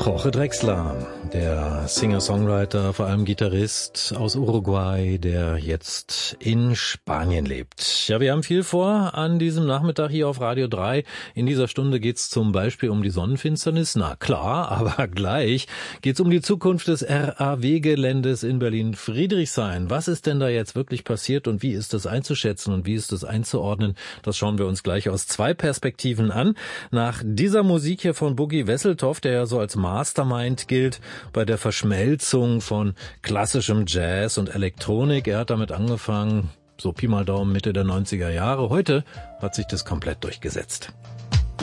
Jorge Drexler, der Singer-Songwriter, vor allem Gitarrist aus Uruguay, der jetzt in Spanien lebt. Ja, wir haben viel vor an diesem Nachmittag hier auf Radio 3. In dieser Stunde geht's zum Beispiel um die Sonnenfinsternis. Na klar, aber gleich geht's um die Zukunft des RAW-Geländes in Berlin-Friedrichshain. Was ist denn da jetzt wirklich passiert und wie ist das einzuschätzen und wie ist das einzuordnen? Das schauen wir uns gleich aus zwei Perspektiven an. Nach dieser Musik hier von Boogie Wesseltoft, der ja so als Mastermind gilt bei der Verschmelzung von klassischem Jazz und Elektronik. Er hat damit angefangen, so Pi mal Daumen Mitte der 90er Jahre. Heute hat sich das komplett durchgesetzt.